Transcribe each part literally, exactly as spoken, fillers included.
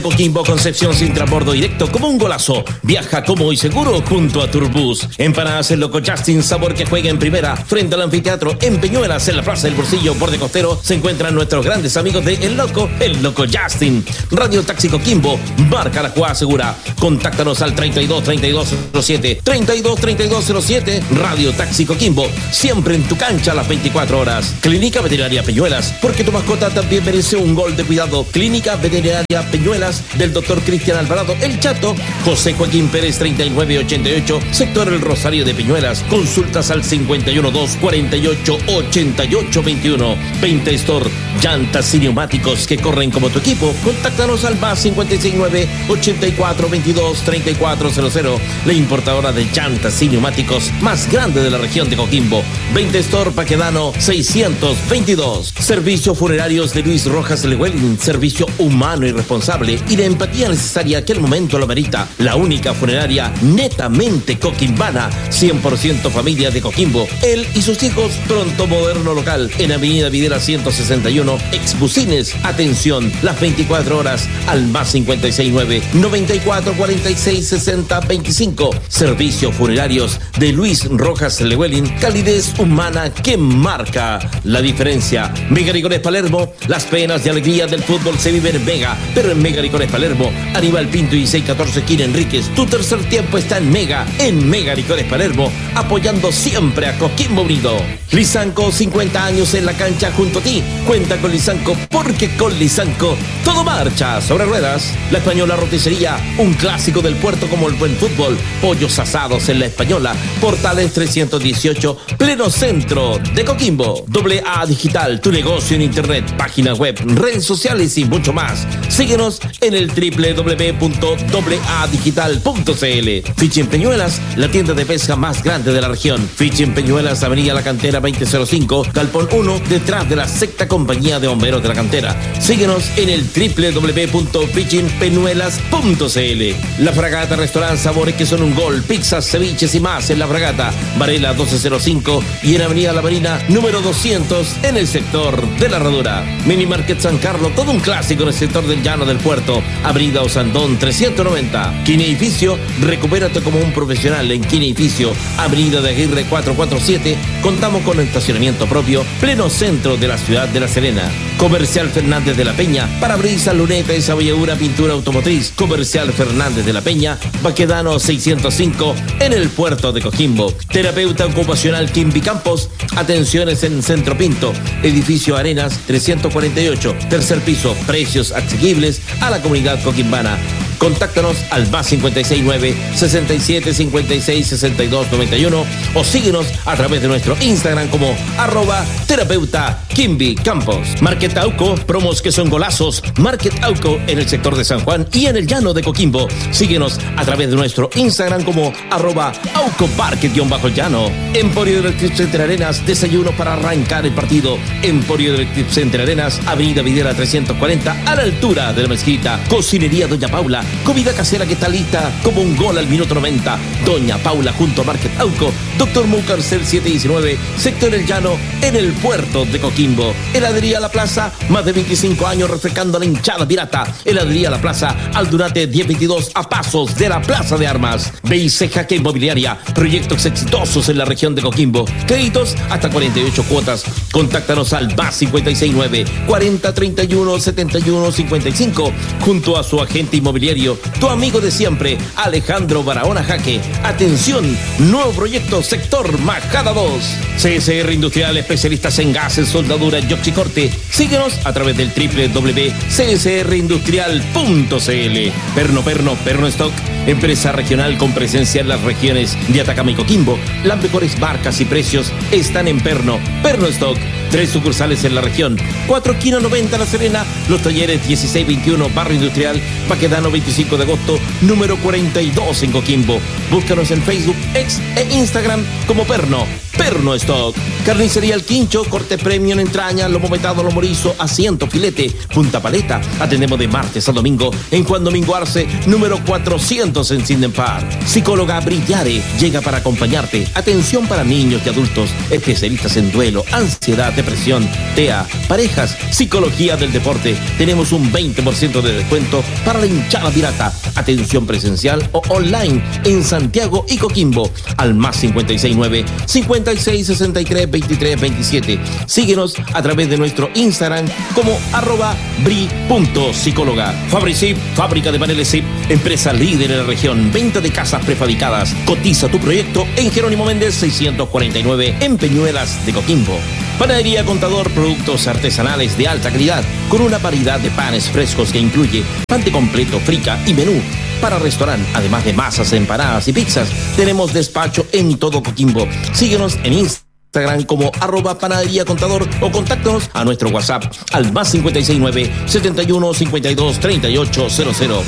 Coquimbo Concepción sin transbordo directo como un golazo. Viaja cómodo y seguro junto a Turbus. Empanadas El Loco Justin, sabor que juega en primera. Frente al anfiteatro en Peñuelas, en la Plaza del Bolsillo, borde costero, se encuentran nuestros grandes amigos de El Loco, El Loco Justin. Radio Taxi Coquimbo, marca la jugada segura. Contáctanos al treinta y dos treinta y dos cero siete, treinta y dos treinta y dos cero siete. Radio Taxi Coquimbo, siempre en tu cancha a las veinticuatro horas. Clínica Veterinaria Peñuelas, porque tu mascota también merece un gol de cuidado. Clínica Veterinaria Peñuelas, del doctor Cristian Alvarado, El Chato, José Joaquín Pérez treinta y nueve ochenta y ocho, sector El Rosario de Peñuelas. Consultas al cincuenta y uno dos cuarenta y ocho ochenta y ocho veintiuno. veinte Store, llantas y neumáticos que corren como tu equipo. Contáctanos al más cincuenta y seis nueve ochenta y cuatro veintidós treinta y cuatro cero cero. La importadora de llantas y neumáticos más grande de la región de Coquimbo. veinte Store, Paquedano seiscientos veintidós. Servicios funerarios de Luis Rojas Lewelyn, servicio humano y responsable y la empatía necesaria que el momento lo merita. La única funeraria netamente coquimbana, cien por ciento familia de Coquimbo. Él y sus hijos, pronto moderno local en Avenida Videla ciento sesenta y uno, Exbucines. Atención, las veinticuatro horas al más cincuenta y seis nueve noventa y cuatro cuarenta y seis sesenta veinticinco. Servicios funerarios de Luis Rojas Lewelyn, calidez humana que marca la diferencia. Mega Licores Palermo, las penas de alegría del fútbol se viven en Mega, pero en Mega Licores Palermo, Aníbal Pinto y seis catorce Kira Enríquez. Tu tercer tiempo está en Mega, en Mega Licores Palermo, apoyando siempre a Coquimbo Unido. Lisanco, cincuenta años en la cancha junto a ti. Cuenta con Lisanco, porque con Lisanco todo marcha sobre ruedas. La Española Roticería, un clásico del puerto como el buen fútbol. Pollos asados en La Española. Portales trescientos dieciocho, pleno centro de Coquimbo. Doble A Digital, tu negocio en internet, página web, redes sociales y mucho más. Síguenos en el doble u doble u doble u punto doble a digital punto c l. Fishing Peñuelas, la tienda de pesca más grande de la región. Fishing Peñuelas, Avenida La Cantera veinte cero cinco, Galpón uno, detrás de la sexta compañía de bomberos de la Cantera. Síguenos en el doble u doble u doble u punto fishing peñuelas punto c l. La Fragata Restaurant, sabores que son un gol, pizzas, ceviches y más en La Fragata, Varela doce cero cinco y en Avenida La Marina número doscientos en el sector de La Herradura. Mini Market San Carlos, todo un clásico en el sector del Llano del Puerto. Avenida Osandón trescientos noventa. Kine Edificio, recupérate como un profesional en Kine Edificio. Avenida de Aguirre cuatrocientos cuarenta y siete. Contamos con estacionamiento propio, pleno centro de la ciudad de La Serena. Comercial Fernández de la Peña, parabrisas, luneta y sabolladura, pintura automotriz. Comercial Fernández de la Peña, Baquedano seiscientos cinco en el puerto de Coquimbo. Terapeuta ocupacional Kimby Campos, atenciones en Centro Pinto. Edificio Arenas trescientos cuarenta y ocho, tercer piso, precios asequibles a la comunidad coquimbana. Contáctanos al más cincuenta y seis nueve sesenta y siete cincuenta y seis sesenta y dos noventa y uno o síguenos a través de nuestro Instagram como arroba terapeuta Kimby Campos. Market Auco, promos que son golazos. Market Auco en el sector de San Juan y en el llano de Coquimbo. Síguenos a través de nuestro Instagram como arroba Auco Parque-llano. Emporio del Eclipse Center Arenas, desayuno para arrancar el partido. Emporio del Eclipse Center Arenas, Avenida Videla trescientos cuarenta a la altura de la mezquita. Cocinería Doña Paula, comida casera que está lista como un gol al minuto noventa. Doña Paula junto a Market Auco, Doctor Mucarcel setecientos diecinueve, sector El Llano, en el puerto de Coquimbo. Heladería La Plaza, más de veinticinco años refrescando la hinchada pirata. Heladería La Plaza, Aldunate diez veintidós, a pasos de la Plaza de Armas. B I C Jaque Inmobiliaria, proyectos exitosos en la región de Coquimbo. Créditos hasta cuarenta y ocho cuotas. Contáctanos al más cincuenta y seis nueve cuarenta treinta y uno setenta y uno cincuenta y cinco junto a su agente inmobiliario, tu amigo de siempre, Alejandro Barahona Jaque. Atención, nuevo proyecto sector Majada dos. C S R Industrial, especialistas en gases, soldadura, yox y corte. Síguenos a través del doble u doble u doble u punto c s r industrial punto c l. Perno Perno, Perno Stock, empresa regional con presencia en las regiones de Atacama y Coquimbo. Las mejores marcas y precios están en Perno, Perno Stock. Tres sucursales en la región. Cuatro Quino noventa La Serena. Los talleres dieciséis veintiuno Barrio Industrial, Paquedano veinticinco de agosto, número cuarenta y dos en Coquimbo. Búscanos en Facebook, X e Instagram como Perno, Perno Stock. Carnicería El Quincho, corte premium, entraña, lomo vetado, lomo rizo, asiento, filete, punta paleta. Atendemos de martes a domingo en Juan Domingo Arce, número cuatrocientos en Sinden Park. Psicóloga Brillare llega para acompañarte. Atención para niños y adultos, especialistas en duelo, ansiedad, depresión, T E A, parejas, psicología del deporte. Tenemos un veinte por ciento de descuento para la hinchada pirata. Atención presencial o online en Santiago y Coquimbo al más cincuenta y seis nueve, cincuenta y seis sesenta y tres veintitrés veintisiete. Síguenos a través de nuestro Instagram como arroba bri.psicóloga. Fabricip, fábrica de paneles Zip, empresa líder en la región, venta de casas prefabricadas. Cotiza tu proyecto en Jerónimo Méndez seiscientos cuarenta y nueve en Peñuelas de Coquimbo. Panadería Contador, productos artesanales de alta calidad, con una variedad de panes frescos que incluye pan de completo, frica y menú. Para restaurante, además de masas, empanadas y pizzas, tenemos despacho en todo Coquimbo. Síguenos en Instagram como arroba panadería contador o contáctanos a nuestro WhatsApp al más cincuenta y seis nueve, setenta y uno, cincuenta y dos, treinta y ocho cero cero.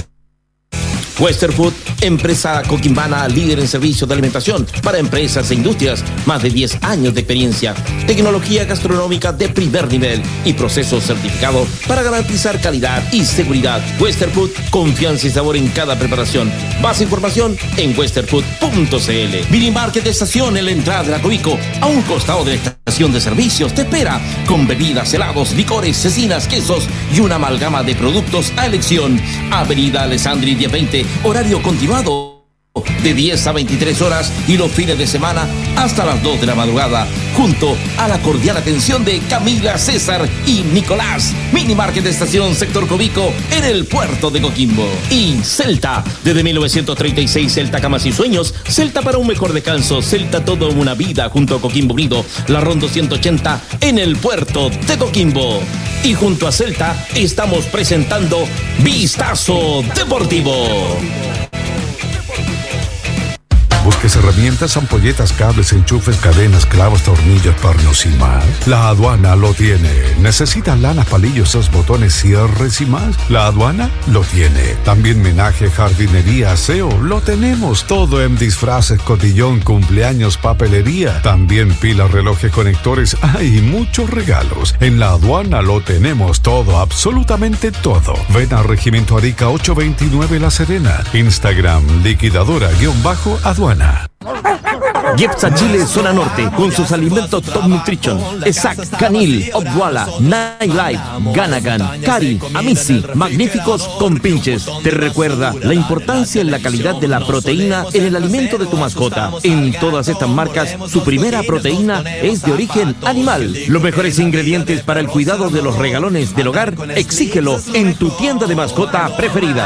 Western Food, empresa coquimbana líder en servicios de alimentación para empresas e industrias, más de diez años de experiencia, tecnología gastronómica de primer nivel y proceso certificado para garantizar calidad y seguridad. Western Food, confianza y sabor en cada preparación. Más información en western food punto c l. Mini Market de Estación en la entrada de la Covico, a un costado de la estación de servicios, te espera con bebidas, helados, licores, cecinas, quesos y una amalgama de productos a elección. Avenida Alessandri diez veinte, horario continuado de diez a veintitrés horas y los fines de semana hasta las dos de la madrugada, junto a la cordial atención de Camila, César y Nicolás. Mini Market de Estación Sector Covico en el puerto de Coquimbo. Y Celta, desde mil novecientos treinta y seis, Celta Camas y Sueños, Celta para un mejor descanso, Celta toda una vida junto a Coquimbo Unido, la Ronda ciento ochenta en el puerto de Coquimbo. Y junto a Celta estamos presentando Vistazo Deportivo. Busques herramientas, ampolletas, cables, enchufes, cadenas, clavos, tornillos, pernos y más. La Aduana lo tiene. ¿Necesitas lanas, palillos, esos botones, cierres y más? La Aduana lo tiene. También menaje, jardinería, aseo. Lo tenemos todo en disfraces, cotillón, cumpleaños, papelería. También pilas, relojes, conectores. Hay muchos regalos. En La Aduana lo tenemos todo, absolutamente todo. Ven a Regimiento Arica ochocientos veintinueve La Serena. Instagram, liquidadora-aduana. Jepsa Chile Zona Norte, con sus alimentos Top Nutrition, Exact, Canil, Obwala, Nightlife, Ganagan, Cari, Amici, magníficos compinches. Te recuerda la importancia en la calidad de la proteína en el alimento de tu mascota. En todas estas marcas, su primera proteína es de origen animal. Los mejores ingredientes para el cuidado de los regalones del hogar, exígelo en tu tienda de mascota preferida.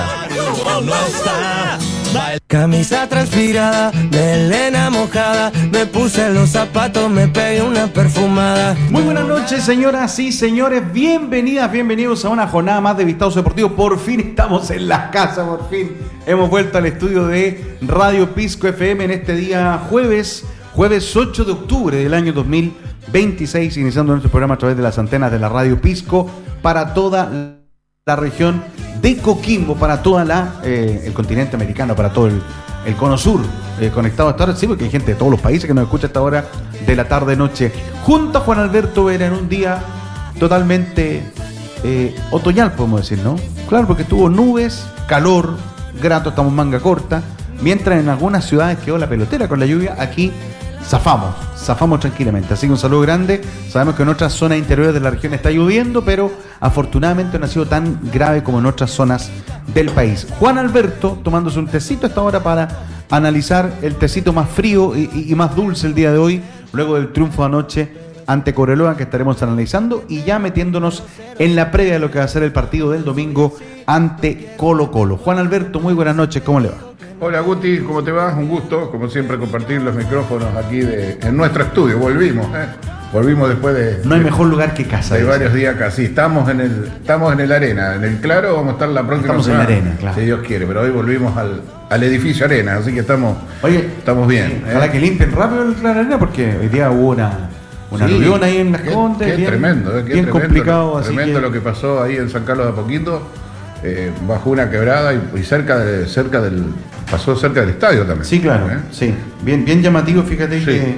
Camisa transpirada, melena mojada, me puse los zapatos, me pegué una perfumada. Muy buenas noches, señoras y señores, bienvenidas, bienvenidos a una jornada más de Vistazo Deportivo. Por fin estamos en la casa, por fin hemos vuelto al estudio de Radio Pisco F M en este día jueves, jueves ocho de octubre del año dos mil veintiséis, iniciando nuestro programa a través de las antenas de la Radio Pisco para toda la región de Coquimbo, para toda la eh, el continente americano, para todo el, el cono sur, eh, conectado hasta ahora, sí, porque hay gente de todos los países que nos escucha a esta hora de la tarde-noche, junto a Juan Alberto Vera en un día totalmente eh, otoñal, podemos decir, ¿no? Claro, porque tuvo nubes, calor, grato, estamos manga corta, mientras en algunas ciudades quedó la pelotera con la lluvia, aquí zafamos, zafamos tranquilamente. Así que un saludo grande. Sabemos que en otras zonas interiores de la región está lloviendo, pero afortunadamente no ha sido tan grave como en otras zonas del país. Juan Alberto tomándose un tecito a esta hora para analizar el tecito más frío y, y, y más dulce el día de hoy, luego del triunfo de anoche ante Cobreloa, que estaremos analizando, y ya metiéndonos en la previa de lo que va a ser el partido del domingo ante Colo Colo. Juan Alberto, muy buenas noches, ¿cómo le va? Hola Guti, ¿cómo te va? Un gusto, como siempre, compartir los micrófonos aquí de, en nuestro estudio. Volvimos, ¿eh? Volvimos después de... No hay mejor lugar que casa. Hay varios días casi. Estamos en el estamos en el Arena. En el Claro vamos a estar la próxima Estamos semana, en la Arena, claro. Si Dios quiere, pero hoy volvimos al, al edificio Arena, así que estamos, Oye, estamos bien. Ojalá ¿eh? que limpien rápido el Claro Arena, porque hoy día hubo una... Una sí, aluvión ahí en Las qué, Condes, qué bien, tremendo, eh, qué bien tremendo, complicado. Así tremendo que... lo que pasó ahí en San Carlos de a poquito, eh, bajo una quebrada y, y cerca de, cerca del pasó cerca del estadio también. Sí, claro, ¿eh? sí, bien, bien llamativo, fíjate sí. que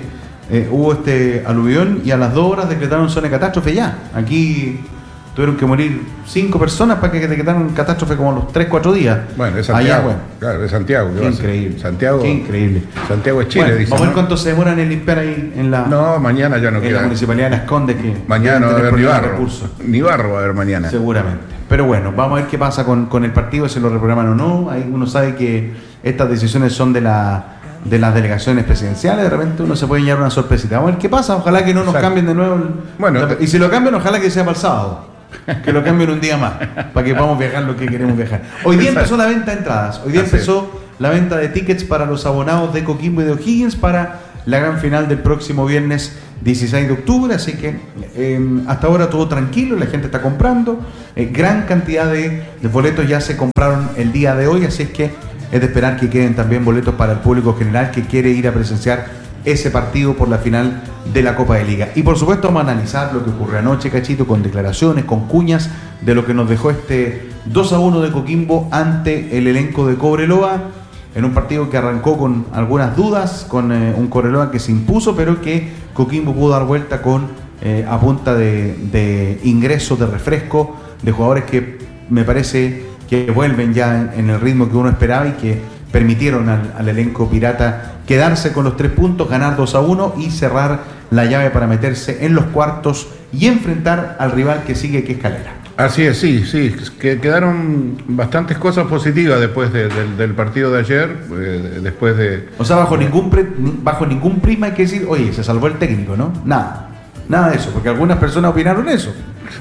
eh, hubo este aluvión y a las dos horas decretaron zona de catástrofe ya. Aquí tuvieron que morir cinco personas para que decretaran catástrofe como a los tres, cuatro días. Bueno, es Santiago. Allá, bueno. Claro, es Santiago. Qué increíble. Santiago, Qué increíble. Santiago es Chile, Bueno, dice. vamos a ver ¿no? cuánto se demoran en limpiar ahí en la, No, mañana ya no en queda. la Municipalidad de Las Condes. Que Mañana no va a deben haber ni tener barro. recursos. Ni barro va a haber mañana. Seguramente. Pero bueno, vamos a ver qué pasa con, con el partido, si lo reprograman o no. Ahí uno sabe que estas decisiones son de la de las delegaciones presidenciales, de repente uno se puede llevar una sorpresita. Vamos a ver qué pasa, ojalá que no nos Exacto. cambien de nuevo. El, Bueno, la, y si lo cambian, ojalá que sea para el sábado. Que lo cambien un día más, para que podamos viajar lo que queremos viajar. Hoy día Exacto. empezó la venta de entradas, hoy día Así empezó la venta de tickets para los abonados de Coquimbo y de O'Higgins para la gran final del próximo viernes dieciséis de octubre, así que eh, hasta ahora todo tranquilo, la gente está comprando, eh, gran cantidad de, de boletos ya se compraron el día de hoy, así es que es de esperar que queden también boletos para el público general que quiere ir a presenciar ese partido por la final de la Copa de Liga. Y por supuesto vamos a analizar lo que ocurrió anoche, Cachito, con declaraciones, con cuñas de lo que nos dejó este dos a uno de Coquimbo ante el elenco de Cobreloa, en un partido que arrancó con algunas dudas, con eh, un Cobreloa que se impuso, pero que Coquimbo pudo dar vuelta con eh, a punta de, de ingresos, de refresco, de jugadores que me parece que vuelven ya en, en el ritmo que uno esperaba y que permitieron al, al elenco pirata quedarse con los tres puntos, ganar dos a uno y cerrar la llave para meterse en los cuartos y enfrentar al rival que sigue, que es Calera. Así es, sí, sí, que quedaron bastantes cosas positivas después de, del, del partido de ayer, eh, después de... O sea, bajo ningún pre, bajo ningún prisma hay que decir, oye, se salvó el técnico, ¿no? Nada, nada de eso, porque algunas personas opinaron eso.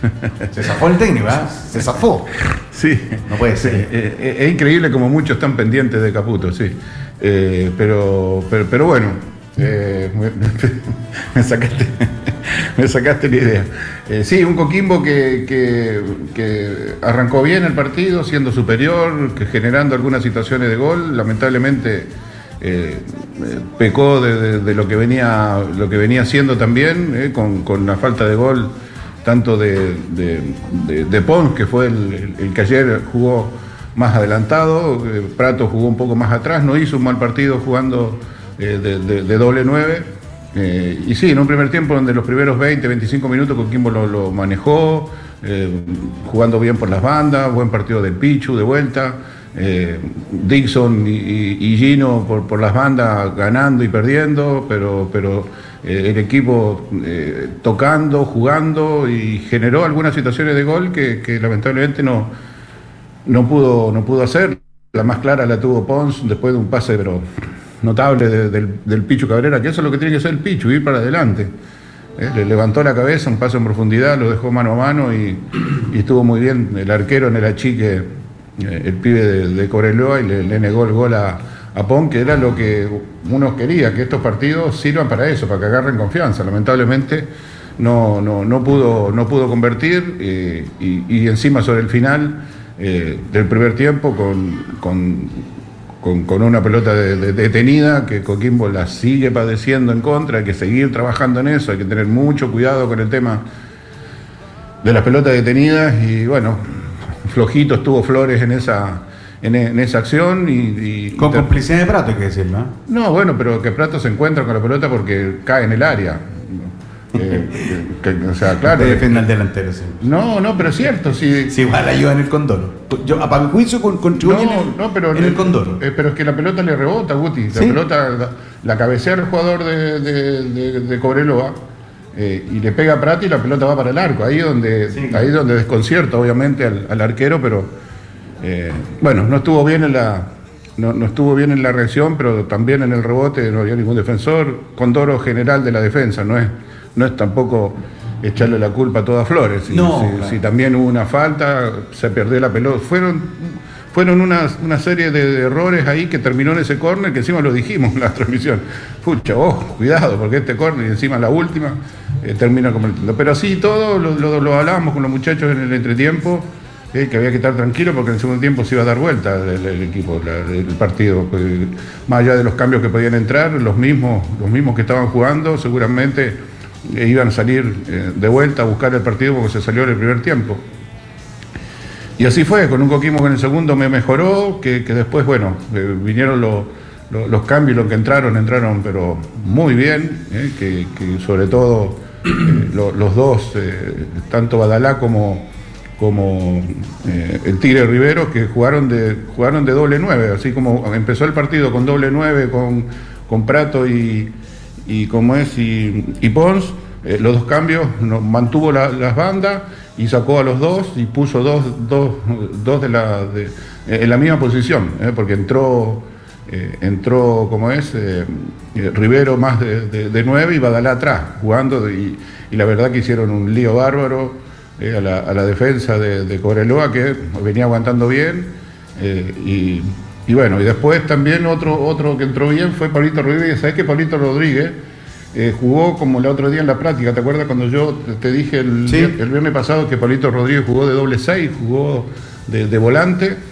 Se zafó el técnico, ¿eh? Se zafó. Sí, no puede ser. Eh, eh, es increíble como muchos están pendientes de Caputo, sí. Eh, pero, pero, pero bueno, eh, me, me sacaste, me sacaste la idea. Eh, sí, un Coquimbo que, que, que arrancó bien el partido, siendo superior, que generando algunas situaciones de gol, lamentablemente eh, pecó de, de, de lo que venía, lo que venía haciendo también, eh, con, con la falta de gol tanto de, de, de, de Pons, que fue el, el, el que ayer jugó más adelantado, eh, Prato jugó un poco más atrás, no hizo un mal partido jugando eh, de, de, de doble nueve, eh, y sí, en un primer tiempo donde los primeros veinte, veinticinco minutos Coquimbo lo, lo manejó, eh, jugando bien por las bandas, buen partido del Pichu de vuelta, eh, Dixon y, y, y Gino por, por las bandas ganando y perdiendo, pero... pero Eh, el equipo eh, tocando, jugando y generó algunas situaciones de gol que, que lamentablemente no, no, pudo, no pudo hacer. La más clara la tuvo Pons después de un pase pero notable de, del, del Pichu Cabrera, que eso es lo que tiene que hacer el Pichu, ir para adelante. Eh, le levantó la cabeza, un pase en profundidad, lo dejó mano a mano y, y estuvo muy bien el arquero en el achique, eh, el pibe de, de Cobreloa, y le, le negó el gol a a Pon, que era lo que uno quería, que estos partidos sirvan para eso, para que agarren confianza. Lamentablemente no, no, no, pudo, no pudo convertir, eh, y, y encima sobre el final eh, del primer tiempo con, con, con, con una pelota de, de, detenida que Coquimbo la sigue padeciendo en contra, hay que seguir trabajando en eso, hay que tener mucho cuidado con el tema de las pelotas detenidas y bueno, flojito estuvo Flores en esa... En, en esa acción y, y con complicidad de Prato, hay que decirlo, ¿no? No, bueno, pero que Prato se encuentra con la pelota porque cae en el área. Eh, que, o sea, claro. Te defiende al delantero, sí. No, no, pero es cierto. Si, sí, igual ayuda en el Condoro. Yo, a mi juicio, contribuye no, en el, no, pero en el Condoro. Eh, pero es que la pelota le rebota, Guti. La ¿Sí? pelota la, la cabecea el jugador de, de, de, de Cobreloa eh, y le pega a Prato y la pelota va para el arco. Ahí donde, sí, claro. Ahí donde desconcierta, obviamente, al, al arquero, pero. Eh, bueno, no estuvo bien en la no, no estuvo bien en la reacción, pero también en el rebote no había ningún defensor. Condoro general de la defensa, no es no es tampoco echarle la culpa a todas Flores. Si, no, si, claro. si también hubo una falta, se perdió la pelota. Fueron fueron una, una serie de, de errores ahí que terminó en ese córner, que encima lo dijimos en la transmisión. Pucha, oh, cuidado, porque este córner y encima la última eh, termina convirtiendo. Pero así todo lo, lo, lo hablábamos con los muchachos en el entretiempo. Eh, que había que estar tranquilo porque en el segundo tiempo se iba a dar vuelta el, el equipo, la, el partido. Pues, más allá de los cambios que podían entrar, los mismos, los mismos que estaban jugando seguramente eh, iban a salir eh, de vuelta a buscar el partido porque se salió en el primer tiempo. Y así fue, con un Coquimbo que en el segundo me mejoró, que, que después, bueno, eh, vinieron los, lo, los cambios, los que entraron, entraron pero muy bien, eh, que, que sobre todo eh, lo, los dos, eh, tanto Badalá como, como eh, el Tigre Rivero, que jugaron de, jugaron de doble nueve, así como empezó el partido con doble nueve, con, con Prato y, y como es y, y Pons, eh, los dos cambios, no, mantuvo la, las bandas y sacó a los dos y puso dos, dos, dos de la, de, en la misma posición, eh, porque entró, eh, entró como es, eh, Rivero más de, de, de nueve y Badalá atrás, jugando, y, y la verdad que hicieron un lío bárbaro eh, a, la, a la defensa de, de Cobreloa, que venía aguantando bien, eh, y, y bueno, y después también otro, otro que entró bien fue Pablito Rodríguez. ¿Sabés que Pablito Rodríguez Eh, jugó como el otro día en la práctica? ¿Te acuerdas cuando yo te dije el, sí. el viernes pasado que Pablito Rodríguez jugó de doble seis, jugó de, de volante?